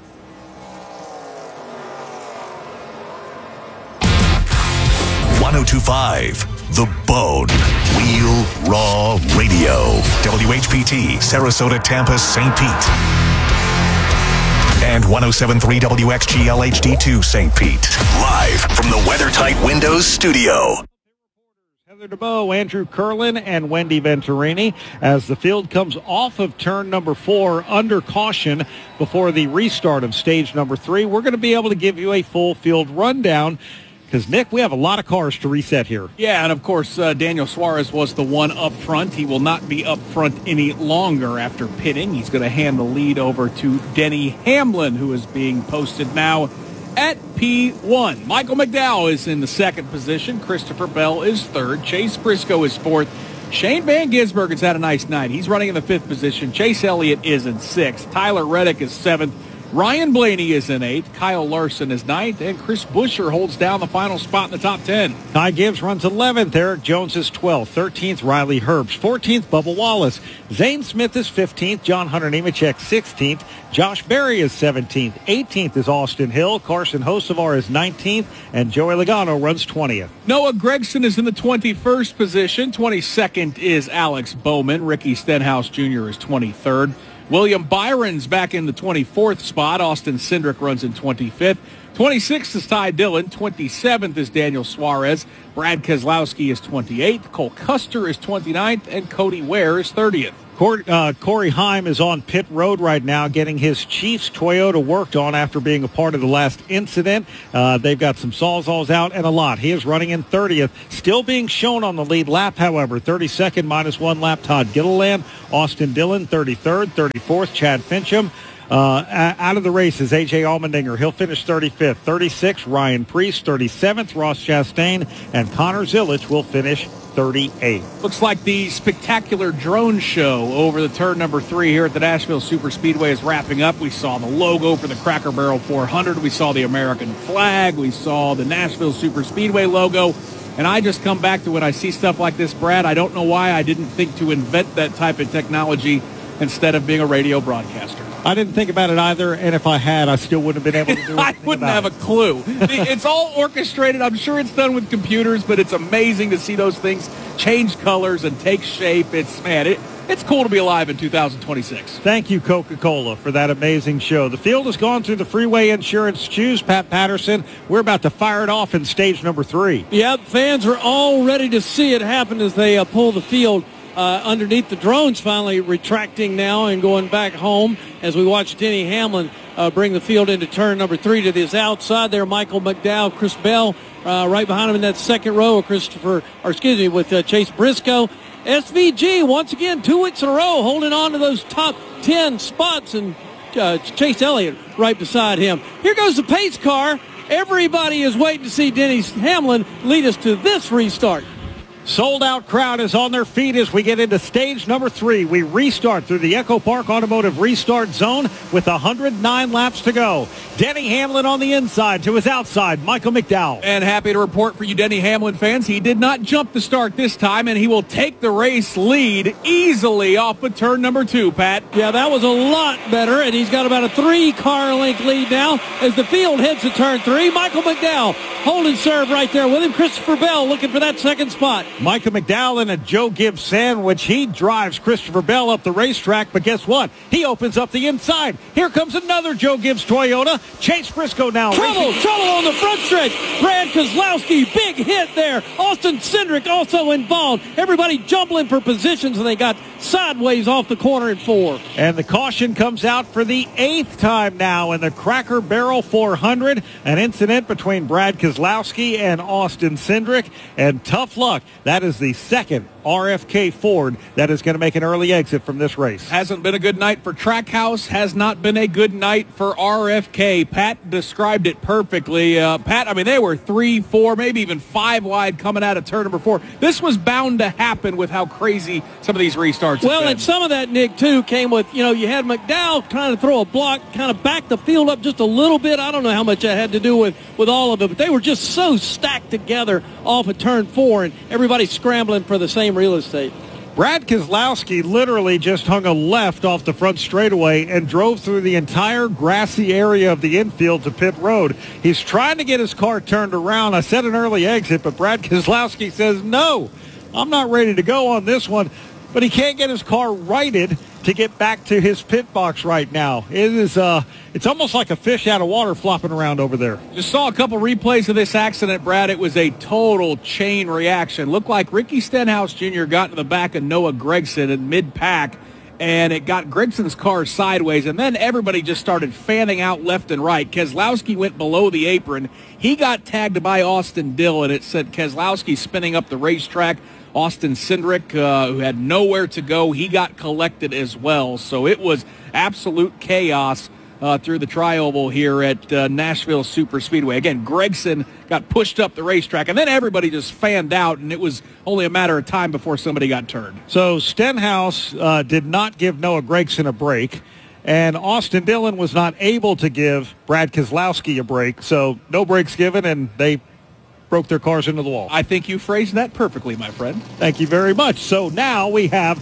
.102.5 The Bone. Wheel Raw Radio. WHPT, Sarasota, Tampa, St. Pete. And 107.3 WXGL HD2 St. Pete. Live from the WeatherTight Windows studio. Heather DeBow, Andrew Curlin, and Wendy Venturini as the field comes off of turn number 4 under caution before the restart of stage number 3. We're going to be able to give you a full field rundown because, Nick, we have a lot of cars to reset here. Yeah, and of course, Daniel Suarez was the one up front. He will not be up front any longer after pitting. He's going to hand the lead over to Denny Hamlin, who is being posted now at P1. Michael McDowell is in the 2nd position. Christopher Bell is 3rd. Chase Briscoe is 4th. Shane Van Gisbergen's had a nice night. He's running in the 5th position. Chase Elliott is in 6th. Tyler Reddick is 7th. Ryan Blaney is in 8th. Kyle Larson is 9th. And Chris Buescher holds down the final spot in the top 10. Ty Gibbs runs 11th. Eric Jones is 12th. 13th, Riley Herbst. 14th, Bubba Wallace. Zane Smith is 15th. John Hunter Nemechek, 16th. Josh Berry is 17th. 18th is Austin Hill. Carson Hocevar is 19th. And Joey Logano runs 20th. Noah Gregson is in the 21st position. 22nd is Alex Bowman. Ricky Stenhouse Jr. is 23rd. William Byron's back in the 24th spot. Austin Cindric runs in 25th. 26th is Ty Dillon. 27th is Daniel Suarez. Brad Keselowski is 28th. Cole Custer is 29th. And Cody Ware is 30th. Corey Heim is on pit road right now getting his Chiefs Toyota worked on after being a part of the last incident. They've got some Sawzalls out and a lot. He is running in 30th. Still being shown on the lead lap, however. 32nd, -1 lap, Todd Gilliland. Austin Dillon, 33rd. 34th, Chad Fincham. Out of the race is A.J. Allmendinger. He'll finish 35th. 36th, Ryan Preece. 37th, Ross Chastain. And Connor Zilisch will finish 38th. Looks like the spectacular drone show over the turn number 3 here at the Nashville Superspeedway is wrapping up. We saw the logo for the Cracker Barrel 400. We saw the American flag. We saw the Nashville Superspeedway logo. And I just come back to when I see stuff like this, Brad, I don't know why I didn't think to invent that type of technology instead of being a radio broadcaster. I didn't think about it either, and if I had, I still wouldn't have been able to do it. I wouldn't have a clue. It's all orchestrated. I'm sure it's done with computers, but it's amazing to see those things change colors and take shape. It's cool to be alive in 2026. Thank you, Coca-Cola, for that amazing show. The field has gone through the Freeway Insurance Choose. Pat Patterson, we're about to fire it off in stage number 3. Yep, fans are all ready to see it happen as they pull the field underneath. The drones finally retracting now and going back home as we watch Denny Hamlin bring the field into turn number 3 to this outside there. Michael McDowell, Chris Bell right behind him in that second row with Chase Briscoe. SVG once again 2 weeks in a row holding on to those top 10 spots, and Chase Elliott right beside him. Here goes the pace car. Everybody is waiting to see Denny Hamlin lead us to this restart. Sold-out crowd is on their feet as we get into stage number 3. We restart through the Echo Park Automotive Restart Zone with 109 laps to go. Denny Hamlin on the inside to his outside, Michael McDowell. And happy to report for you Denny Hamlin fans, he did not jump the start this time, and he will take the race lead easily off of turn number 2, Pat. Yeah, that was a lot better, and he's got about a 3-car length lead now as the field heads to turn 3. Michael McDowell holding serve right there with him. Christopher Bell looking for that second spot. Michael McDowell in a Joe Gibbs sandwich. He drives Christopher Bell up the racetrack, but guess what? He opens up the inside. Here comes another Joe Gibbs Toyota. Chase Briscoe now. Trouble on the front stretch. Brad Keselowski, big hit there. Austin Cindric also involved. Everybody jumbling for positions, and they got sideways off the corner in 4. And the caution comes out for the 8th time now in the Cracker Barrel 400. An incident between Brad Keselowski and Austin Cindric. And tough luck, that is the second RFK Ford that is going to make an early exit from this race. Hasn't been a good night for Trackhouse. Has not been a good night for RFK. Pat described it perfectly. Pat, they were 3, 4, maybe even 5 wide coming out of turn number 4. This was bound to happen with how crazy some of these restarts have been. And some of that, Nick, too, came with, you had McDowell trying to throw a block, kind of back the field up just a little bit. I don't know how much that had to do with all of it, but they were just so stacked together off of turn 4, and everybody scrambling for the same real estate. Brad Keselowski literally just hung a left off the front straightaway and drove through the entire grassy area of the infield to pit road. He's trying to get his car turned around. I said an early exit, but Brad Keselowski says, no, I'm not ready to go on this one. But he can't get his car righted to get back to his pit box right now. It's almost like a fish out of water flopping around over there. Just saw a couple replays of this accident, Brad. It was a total chain reaction. Looked like Ricky Stenhouse Jr. got into the back of Noah Gregson in mid-pack, and it got Gregson's car sideways, and then everybody just started fanning out left and right. Keselowski went below the apron. He got tagged by Austin Dillon. It said Keselowski spinning up the racetrack. Austin Cindric, who had nowhere to go, he got collected as well. So it was absolute chaos through the tri-oval here at Nashville Super Speedway. Again, Gragson got pushed up the racetrack, and then everybody just fanned out, and it was only a matter of time before somebody got turned. So Stenhouse did not give Noah Gragson a break, and Austin Dillon was not able to give Brad Keselowski a break. So no breaks given, and they broke their cars into the wall. I think you phrased that perfectly, my friend. Thank you very much. So now we have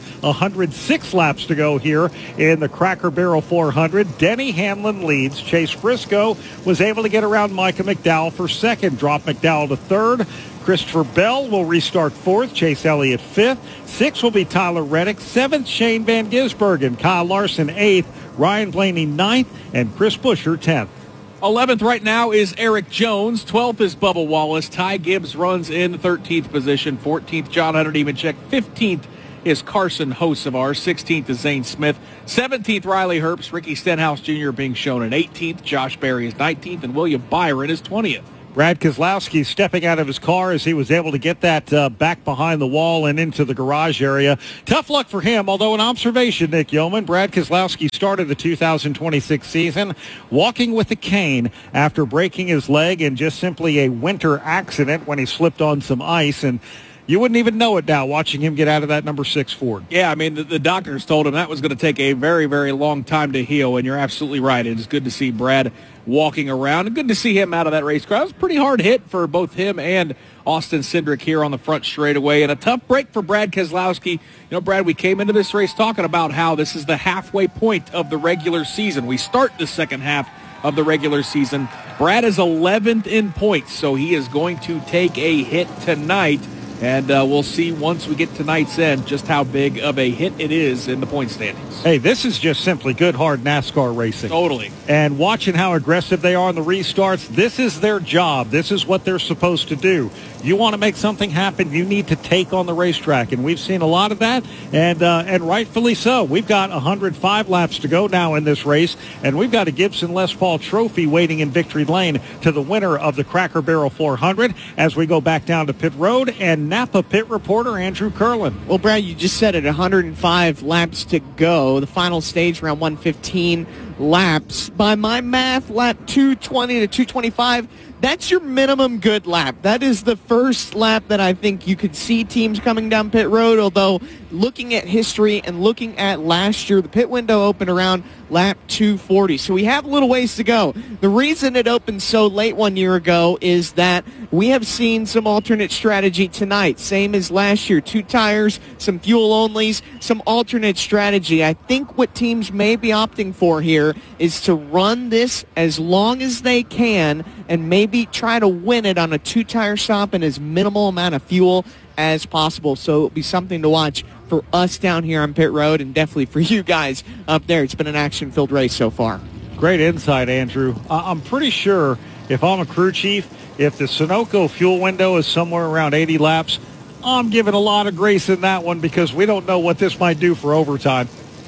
106 laps to go here in the Cracker Barrel 400. Denny Hamlin leads. Chase Briscoe was able to get around Micah McDowell for second, drop McDowell to third. Christopher Bell will restart fourth. Chase Elliott fifth. Sixth will be Tyler Reddick. Seventh, Shane Van Gisbergen. Kyle Larson eighth. Ryan Blaney ninth. And Chris Buescher 10th. 11th right now is Eric Jones. 12th is Bubba Wallace. Ty Gibbs runs in 13th position. 14th, John Hunter Nemechek. 15th is Carson Hocevar. 16th is Zane Smith. 17th, Riley Herbst. Ricky Stenhouse Jr. being shown at 18th. Josh Berry is 19th. And William Byron is 20th. Brad Keselowski stepping out of his car as he was able to get that back behind the wall and into the garage area. Tough luck for him, although an observation, Nick Yeoman. Brad Keselowski started the 2026 season walking with a cane after breaking his leg in just simply a winter accident when he slipped on some ice, and you wouldn't even know it now watching him get out of that number 6 Ford. Yeah, I mean, the doctors told him that was going to take a very, very long time to heal, and you're absolutely right. It is good to see Brad walking around, and good to see him out of that race car. It was a pretty hard hit for both him and Austin Cindric here on the front straightaway, and a tough break for Brad Keselowski. You know, Brad, we came into this race talking about how this is the halfway point of the regular season. We start the second half of the regular season. Brad is 11th in points, so he is going to take a hit tonight. And we'll see once we get tonight's end just how big of a hit it is in the point standings. Hey, this is just simply good, hard NASCAR racing. Totally. And watching how aggressive they are on the restarts, this is their job. This is what they're supposed to do. You want to make something happen, you need to take on the racetrack. And we've seen a lot of that, and rightfully so. We've got 105 laps to go now in this race, and we've got a Gibson Les Paul Trophy waiting in victory lane to the winner of the Cracker Barrel 400 as we go back down to pit road and Napa pit reporter Andrew Curlin. Well, Brad, you just said it, 105 laps to go. The final stage around 115 laps. By my math, lap 220 to 225, that's your minimum good lap. That is the first lap that I think you could see teams coming down pit road, although looking at history and looking at last year, the pit window opened around lap 240. So we have a little ways to go. The reason it opened so late 1 year ago is that we have seen some alternate strategy tonight, same as last year. 2 tires, some fuel onlys, some alternate strategy. I think what teams may be opting for here is to run this as long as they can and maybe try to win it on a 2-tire stop and as minimal amount of fuel as possible. So it'll be something to watch for us down here on pit road and definitely for you guys up there. It's been an action-filled race so far. Great insight, Andrew. I'm pretty sure if I'm a crew chief, if the Sunoco fuel window is somewhere around 80 laps, I'm giving a lot of grace in that one because we don't know what this might do for overtime.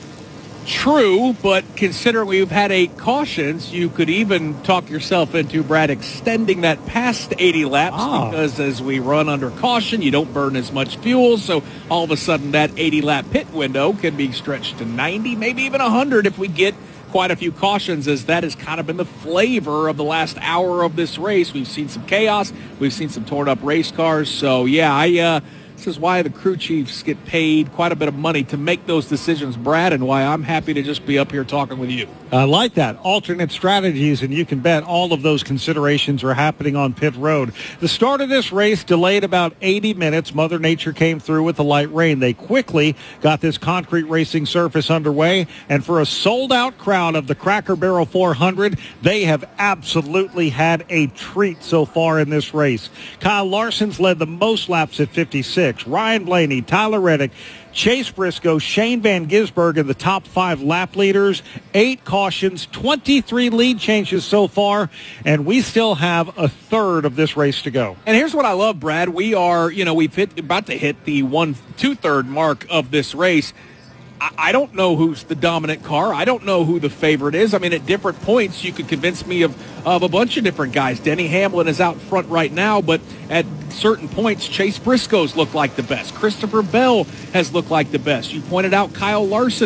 True, but considering we've had 8 cautions, you could even talk yourself into, Brad, extending that past 80 laps because as we run under caution, you don't burn as much fuel, so all of a sudden that 80-lap pit window can be stretched to 90, maybe even 100 if we get quite a few cautions, as that has kind of been the flavor of the last hour of this race. We've seen some chaos. We've seen some torn-up race cars. So, yeah, this is why the crew chiefs get paid quite a bit of money to make those decisions, Brad, and why I'm happy to just be up here talking with you. I like that. Alternate strategies, and you can bet all of those considerations are happening on pit road. The start of this race delayed about 80 minutes. Mother Nature came through with the light rain. They quickly got this concrete racing surface underway, and for a sold-out crowd of the Cracker Barrel 400, they have absolutely had a treat so far in this race. Kyle Larson's led the most laps at 56. Ryan Blaney, Tyler Reddick, Chase Briscoe, Shane Van Gisbergen, the top 5 lap leaders, 8 cautions, 23 lead changes so far, and we still have a third of this race to go. And here's what I love, Brad. We are, we've about to hit the 2/3 mark of this race. I don't know who's the dominant car. I don't know who the favorite is. I mean, at different points, you could convince me of a bunch of different guys. Denny Hamlin is out front right now, but at certain points, Chase Briscoe's looked like the best. Christopher Bell has looked like the best. You pointed out Kyle Larson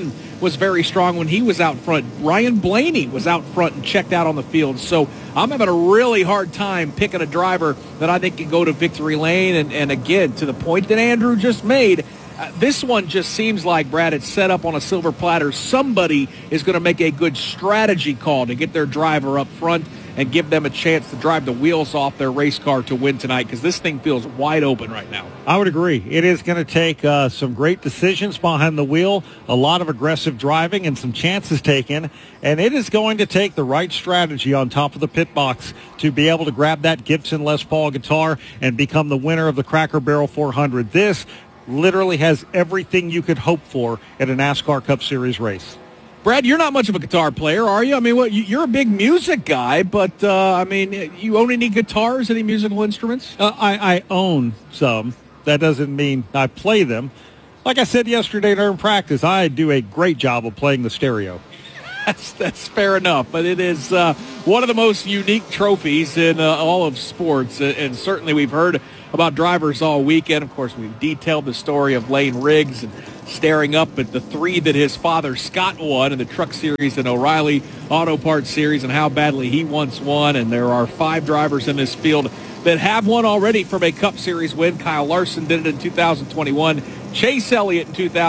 was very strong when he was out front. Ryan Blaney was out front and checked out on the field. So I'm having a really hard time picking a driver that I think can go to victory lane. And again, to the point that Andrew just made, this one just seems like, Brad, it's set up on a silver platter. Somebody is going to make a good strategy call to get their driver up front and give them a chance to drive the wheels off their race car to win tonight, because this thing feels wide open right now. I would agree. It is going to take some great decisions behind the wheel, a lot of aggressive driving, and some chances taken. And it is going to take the right strategy on top of the pit box to be able to grab that Gibson Les Paul guitar and become the winner of the Cracker Barrel 400. This literally has everything you could hope for at a NASCAR Cup Series race. Brad, you're not much of a guitar player, are you? I mean, you're a big music guy, but, you own any guitars, any musical instruments? I own some. That doesn't mean I play them. Like I said yesterday during practice, I do a great job of playing the stereo. That's fair enough, but it is one of the most unique trophies in all of sports, and certainly we've heard about drivers all weekend. Of course, we've detailed the story of Lane Riggs and staring up at the 3 that his father Scott won in the Truck Series and O'Reilly Auto Parts Series and how badly he once won. And there are 5 drivers in this field that have won already from a Cup Series win. Kyle Larson did it in 2021. Chase Elliott in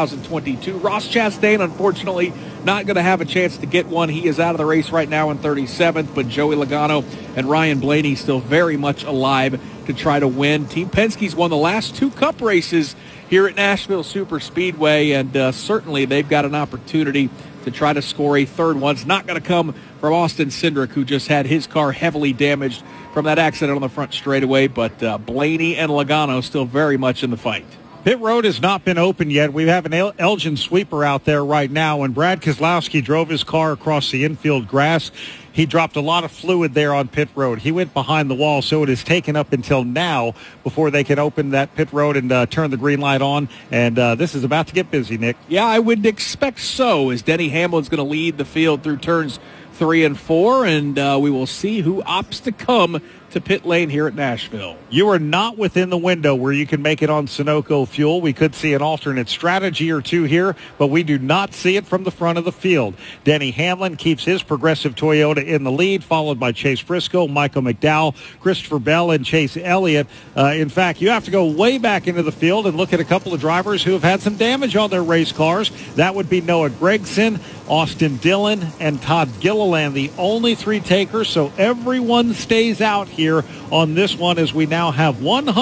2022. Ross Chastain, unfortunately, not going to have a chance to get one. He is out of the race right now in 37th, but Joey Logano and Ryan Blaney still very much alive to try to win. Team Penske's won the last 2 Cup races here at Nashville Super Speedway, and certainly they've got an opportunity to try to score a third one. It's not going to come from Austin Cindric, who just had his car heavily damaged from that accident on the front straightaway, but Blaney and Logano still very much in the fight. Pit road has not been open yet. We have an Elgin sweeper out there right now. When Brad Keselowski drove his car across the infield grass, he dropped a lot of fluid there on pit road. He went behind the wall, so it is taken up until now before they can open that pit road and turn the green light on. And this is about to get busy, Nick. Yeah, I would expect so, as Denny Hamlin's going to lead the field through turns 3 and 4, and we will see who opts to come to pit lane here at Nashville. You are not within the window where you can make it on Sunoco fuel. We could see an alternate strategy or two here, but we do not see it from the front of the field. Denny Hamlin keeps his Progressive Toyota in the lead, followed by Chase Briscoe, Michael McDowell, Christopher Bell, and Chase Elliott. In fact, you have to go way back into the field and look at a couple of drivers who have had some damage on their race cars. That would be Noah Gragson, Austin Dillon, and Todd Gilliland, the only 3 takers, so everyone stays out here on this one as we now have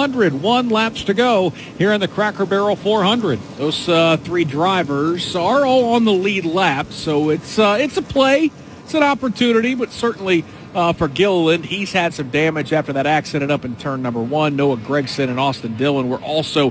101 laps to go here in the Cracker Barrel 400. Those 3 drivers are all on the lead lap, so it's a play. It's an opportunity, but certainly for Gilliland, he's had some damage after that accident up in turn number 1. Noah Gragson and Austin Dillon were also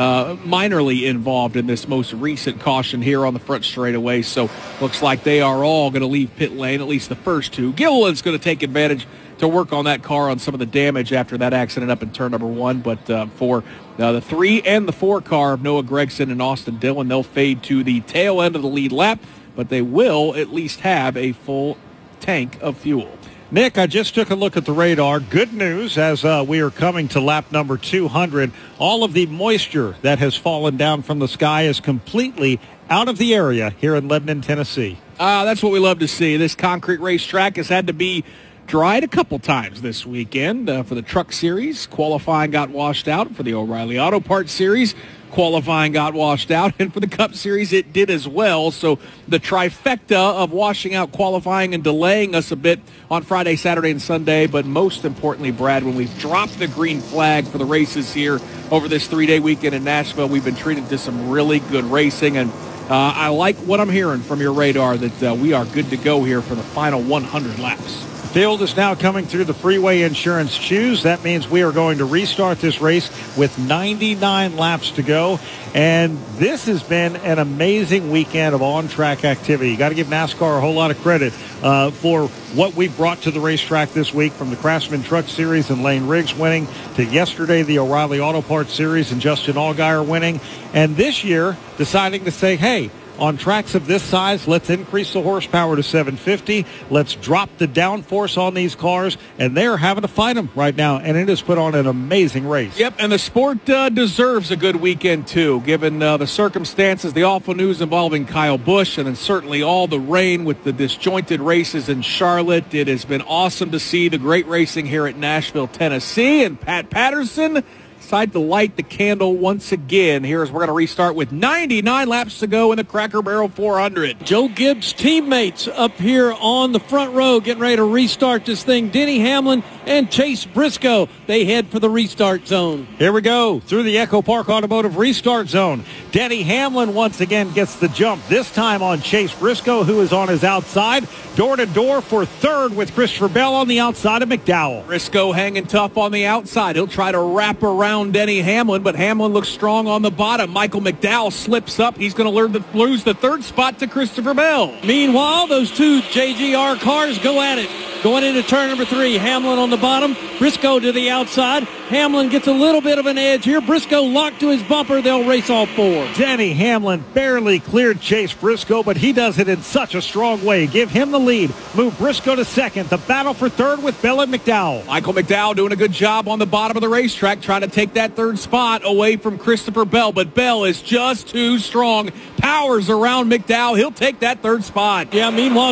minorly involved in this most recent caution here on the front straightaway, so looks like they are all going to leave pit lane, at least the first 2. Gilliland's going to take advantage to work on that car on some of the damage after that accident up in turn number 1, but for the 3 and the 4 car of Noah Gragson and Austin Dillon, they'll fade to the tail end of the lead lap, but they will at least have a full tank of fuel. Nick, I just took a look at the radar. Good news as we are coming to lap number 200. All of the moisture that has fallen down from the sky is completely out of the area here in Lebanon, Tennessee. That's what we love to see. This concrete racetrack has had to be dried a couple times this weekend. For the Truck Series, qualifying got washed out. For the O'Reilly Auto Parts Series, qualifying got washed out. And for the Cup Series, it did as well. So the trifecta of washing out qualifying and delaying us a bit on Friday, Saturday, and Sunday. But most importantly, Brad, when we've dropped the green flag for the races here over this 3-day weekend in Nashville, we've been treated to some really good racing. And I like what I'm hearing from your radar that we are good to go here for the final 100 laps. Field is now coming through the Freeway Insurance Choose. That means we are going to restart this race with 99 laps to go. And this has been an amazing weekend of on-track activity. You got to give NASCAR a whole lot of credit for what we brought to the racetrack this week, from the Craftsman Truck Series and Lane Riggs winning to yesterday the O'Reilly Auto Parts Series and Justin Allgaier winning. And this year deciding to say, hey, On tracks of this size, let's increase the horsepower to 750. Let's drop the downforce on these cars, and they're having to fight them right now, and it has put on an amazing race. Yep, and the sport deserves a good weekend, too, given the circumstances, the awful news involving Kyle Busch, and then certainly all the rain with the disjointed races in Charlotte. It has been awesome to see the great racing here at Nashville, Tennessee, and Pat Patterson decided to light the candle once again. Here's we're going to restart with 99 laps to go in the Cracker Barrel 400. Joe Gibbs' teammates up here on the front row getting ready to restart this thing. Denny Hamlin and Chase Briscoe, they head for the restart zone. Here we go through the Echo Park Automotive restart zone. Denny Hamlin once again gets the jump, this time on Chase Briscoe, who is on his outside. Door to door for third with Christopher Bell on the outside of McDowell. Briscoe hanging tough on the outside. He'll try to wrap around Denny Hamlin, but Hamlin looks strong on the bottom. Michael McDowell slips up. He's going to lose the third spot to Christopher Bell. Meanwhile, those two JGR cars go at it. Going into turn number 3, Hamlin on the bottom, Briscoe to the outside. Hamlin gets a little bit of an edge here. Briscoe locked to his bumper. They'll race all 4. Denny Hamlin barely cleared Chase Briscoe, but he does it in such a strong way. Give him the lead. Move Briscoe to second. The battle for third with Bell and McDowell. Michael McDowell doing a good job on the bottom of the racetrack, trying to take that third spot away from Christopher Bell, but Bell is just too strong. Powers around McDowell. He'll take that third spot. Yeah, meanwhile,